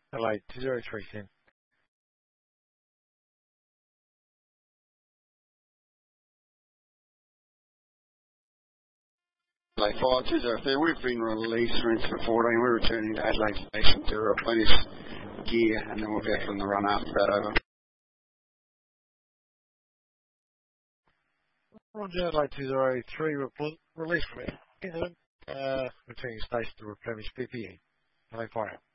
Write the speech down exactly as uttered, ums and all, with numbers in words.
Adelaide two zero three ten. Adelaide five two zero three, we've been released for Incident fourteen. We're returning to Adelaide Station to replenish gear, and then we'll be out on the run after that. Over. Roger, Adelaide two zero three, re- release from Incident, uh, returning station to replenish P P E. Adelaide fire.